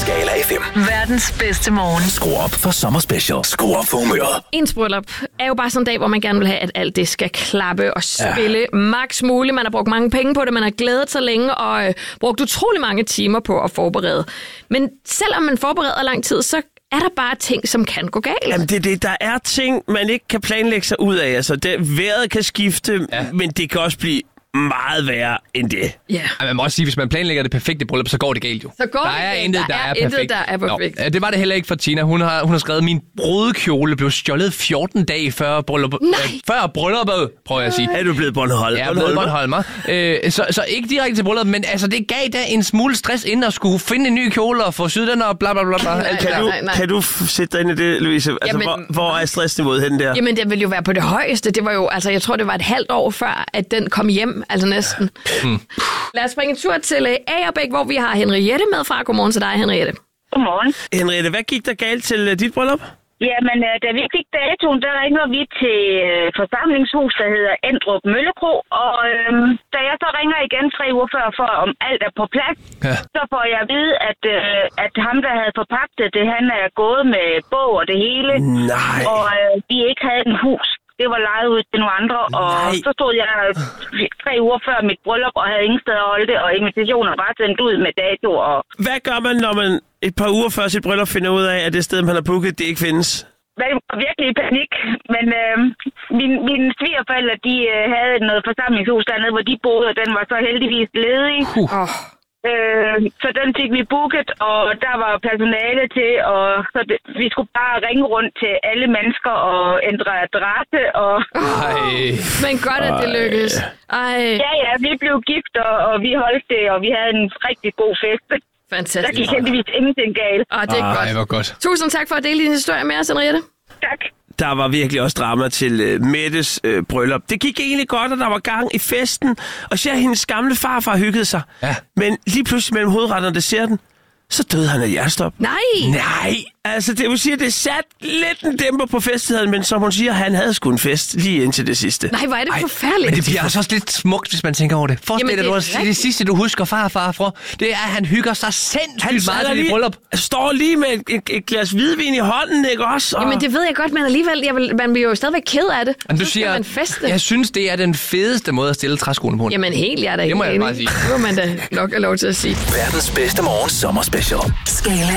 Skala FM. Verdens bedste morgen. Skru op for sommerspecial. Skru op for humøret. Ens bryllup er jo bare sådan en dag, hvor man gerne vil have, at alt det skal klappe og spille maks muligt. Man har brugt mange penge på det, man har glædet sig længe og brugt utrolig mange timer på at forberede. Men selvom man forbereder lang tid, så er der bare ting, som kan gå galt. Jamen der er ting, man ikke kan planlægge sig ud af. Altså, vejret kan skifte, men det kan også blive meget værre end det. Ja. Man må også sige, hvis man planlægger det perfekte bryllup, så går det galt jo. Så går der er intet, der er perfekt. Der er perfekt. Nå, det var det heller ikke for Tina. Hun har skrevet, min brudekjole blev stjålet 14 dage før brylluppet. Før brylluppet, prøver jeg at sige. Er du blevet Bornholmer? Ja, jeg er blevet Bornholmer. Så ikke direkte til brylluppet, men altså, det gav da en smule stress inden at skulle finde en ny kjole og få syet den og bla bla bla. Kan du sætte dig ind i det, Louise? Altså, jamen, hvor er stressniveauet henne der? Jamen, det ville jo være på det højeste. Det var jo, altså, jeg tror, det var et halvt år før, at den kom hjem, altså næsten. Lad os springe en tur til Agerbæk, hvor vi har Henriette med fra. Godmorgen til dig, Henriette. Godmorgen. Henriette, hvad gik der galt til dit bryllup? Jamen, da vi fik datoen, der ringer vi til forsamlingshus, der hedder Endrup Møllekro, og da jeg så ringer igen 3 uger før, for om alt er på plads, så får jeg at vide, at ham, der havde forpagtet det, han er gået med bog og det hele, og de ikke havde en hus. Det var lejet ud til nogle andre, og så stod jeg 3 uger før mit bryllup og havde ingen sted at holde det, og invitationer bare sendt ud med dato. Og hvad gør man, når man et par uger før sit bryllup finder ud af, at det sted, man har booket, det ikke findes? Jeg var virkelig i panik, men mine svigerforældre, de havde noget forsamlingshus dernede, hvor de boede, og den var så heldigvis ledig. Så den fik vi booket, og der var personale til, og så vi skulle bare ringe rundt til alle mennesker og ændre adresse. Og men godt, at det lykkedes. Ja, vi blev gift, og vi holdt det, og vi havde en rigtig god fest. Fantastisk. Der gik heldigvis ingenting galt. Det er godt. Det var godt. Tusind tak for at dele din historie med os, Henriette. Tak. Der var virkelig også drama til Mettes bryllup. Det gik egentlig godt, og der var gang i festen, og så hendes gamle farfar hyggede sig. Ja. Men lige pludselig mellem hovedretterne og desserten, så døde han af hjertestop. Nej, altså det vil sige, at det satte lidt en dæmper på festligheden, men som hun siger, han havde sgu en fest lige indtil det sidste. Nej, hvor er det forfærdeligt. Men det bliver altså også lidt smukt, hvis man tænker over det. Forestil dig, at det sidste, du husker farfar fra, det er, at han hygger sig sindssygt meget til dit bryllup. Han står lige med et glas hvidvin i hånden, ikke også? Og... Jamen det ved jeg godt, men alligevel, man bliver jo stadigvæk ked af det. Men du siger, jeg synes, det er den fedeste måde at stille træskoene på. Jamen helt, jeg er da det må jeg bare sige. Det må man da nok have lov til at sige. Verdens bedste morgen sommerspecial. Skala